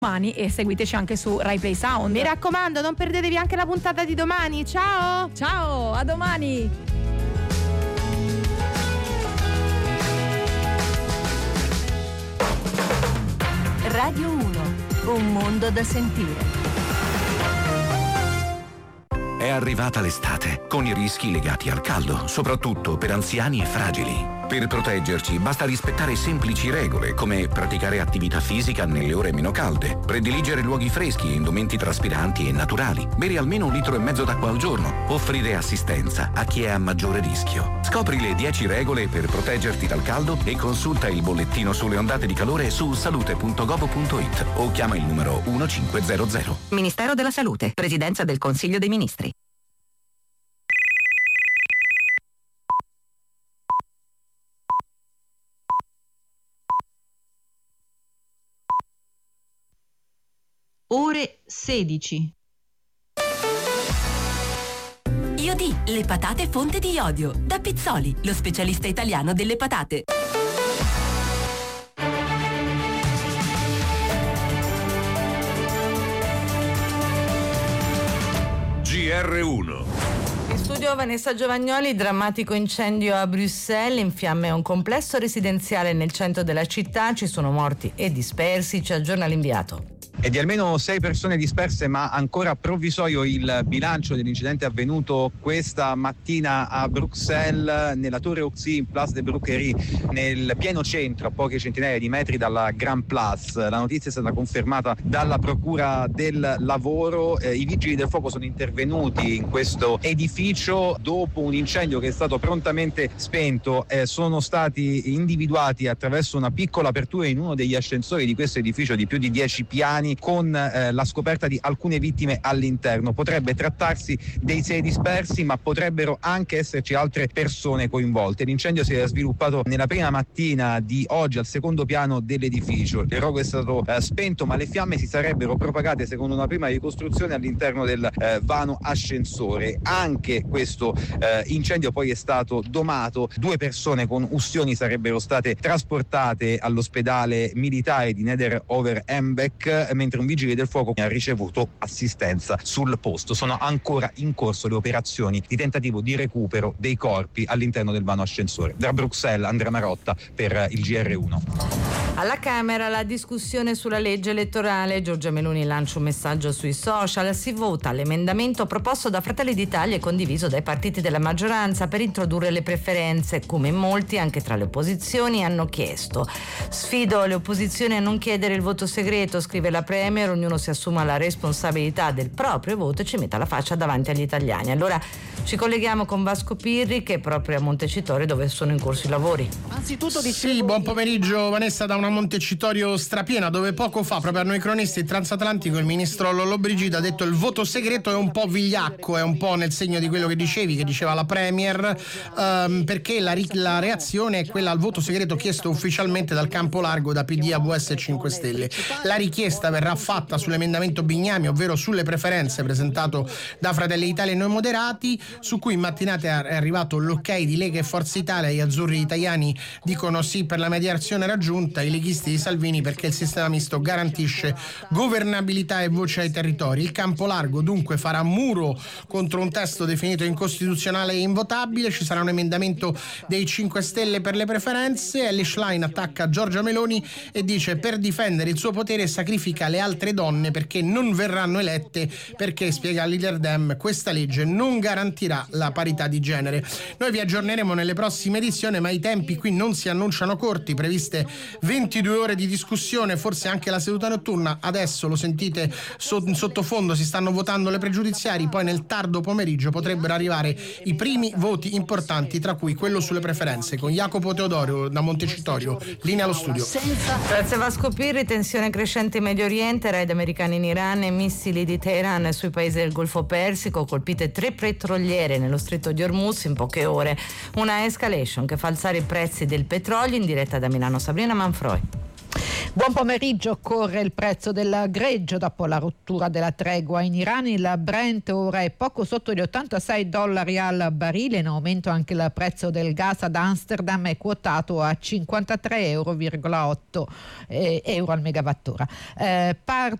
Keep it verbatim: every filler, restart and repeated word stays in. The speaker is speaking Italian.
domani e seguiteci anche su Rai Play Sound. Mi raccomando, non perdetevi anche la puntata di domani. Ciao! Ciao, a domani! Radio uno, un mondo da sentire. È arrivata l'estate, con i rischi legati al caldo, soprattutto per anziani e fragili. Per proteggerci basta rispettare semplici regole, come praticare attività fisica nelle ore meno calde, prediligere luoghi freschi e indumenti traspiranti e naturali, bere almeno un litro e mezzo d'acqua al giorno, offrire assistenza a chi è a maggiore rischio. Scopri le dieci regole per proteggerti dal caldo e consulta il bollettino sulle ondate di calore su salute punto gov punto it o chiama il numero millecinquecento. Ministero della Salute, Presidenza del Consiglio dei Ministri. Ore sedici. Iodi, le patate fonte di iodio. Da Pizzoli, lo specialista italiano delle patate. G R uno. In studio Vanessa Giovagnoli. Drammatico incendio a Bruxelles, in fiamme un complesso residenziale nel centro della città, ci sono morti e dispersi, ci aggiorna l'inviato. È di almeno sei persone disperse, ma ancora provvisorio il bilancio dell'incidente avvenuto questa mattina a Bruxelles, nella Torre Oxy in Place de Brucherie, nel pieno centro, a poche centinaia di metri dalla Grand Place. La notizia è stata confermata dalla Procura del Lavoro. Eh, I vigili del fuoco sono intervenuti in questo edificio dopo un incendio che è stato prontamente spento. Eh, sono stati individuati attraverso una piccola apertura in uno degli ascensori di questo edificio di più di dieci piani, con eh, la scoperta di alcune vittime all'interno. Potrebbe trattarsi dei sei dispersi, ma potrebbero anche esserci altre persone coinvolte. L'incendio si è sviluppato nella prima mattina di oggi al secondo piano dell'edificio. Il rogo è stato eh, spento, ma le fiamme si sarebbero propagate, secondo una prima ricostruzione, all'interno del eh, vano ascensore. Anche questo eh, incendio poi è stato domato. Due persone con ustioni sarebbero state trasportate all'ospedale militare di Neder-Over-Embeck, mentre un vigile del fuoco ha ricevuto assistenza sul posto. Sono ancora in corso le operazioni di tentativo di recupero dei corpi all'interno del vano ascensore. Da Bruxelles, Andrea Marotta per il G R uno. Alla Camera la discussione sulla legge elettorale. Giorgia Meloni lancia un messaggio sui social. Si vota l'emendamento proposto da Fratelli d'Italia e condiviso dai partiti della maggioranza per introdurre le preferenze, come molti anche tra le opposizioni hanno chiesto. Sfido le opposizioni a non chiedere il voto segreto, scrive la Premier. Ognuno si assuma la responsabilità del proprio voto e ci metta la faccia davanti agli italiani. Allora ci colleghiamo con Vasco Pirri, che è proprio a Montecitorio, dove sono in corso i lavori. Anzitutto dicevo... Sì, buon pomeriggio Vanessa da una Montecitorio strapiena, dove poco fa, proprio a noi cronisti, il transatlantico, il ministro Lollobrigida ha detto il voto segreto è un po' vigliacco, è un po' nel segno di quello che dicevi, che diceva la Premier, ehm, perché la, la reazione è quella al voto segreto chiesto ufficialmente dal campo largo da P D, A V S e cinque Stelle. La richiesta verrà fatta sull'emendamento Bignami, ovvero sulle preferenze presentato da Fratelli d'Italia e Noi Moderati, su cui in mattinata è arrivato l'ok di Lega e Forza Italia. Gli azzurri italiani dicono sì per la mediazione raggiunta, i leghisti di Salvini perché il sistema misto garantisce governabilità e voce ai territori. Il campo largo dunque farà muro contro un testo definito incostituzionale e invotabile. Ci sarà un emendamento dei cinque Stelle per le preferenze. Elly Schlein attacca Giorgia Meloni e dice per difendere il suo potere sacrifica le altre donne perché non verranno elette, perché, spiega il leader Dem, questa legge non garantirà la parità di genere. Noi vi aggiorneremo nelle prossime edizioni, ma i tempi qui non si annunciano corti, previste ventidue ore di discussione, forse anche la seduta notturna. Adesso lo sentite in sottofondo, si stanno votando le pregiudiziali, poi nel tardo pomeriggio potrebbero arrivare i primi voti importanti, tra cui quello sulle preferenze. Con Jacopo Teodorio da Montecitorio, linea allo studio. Grazie Vasco Pirri. Tensione crescente in Medio Oriente, raid americani in Iran e missili di Teheran sui paesi del Golfo Persico, colpite tre petroliere nello stretto di Hormuz in poche ore. Una escalation che fa alzare i prezzi del petrolio. In diretta da Milano Sabrina Manfroi. Buon pomeriggio, corre il prezzo del greggio dopo la rottura della tregua in Iran. Il Brent ora è poco sotto gli ottantasei dollari al barile, in aumento anche il prezzo del gas ad Amsterdam, è quotato a cinquantatré virgola otto euro al megawattora. Eh,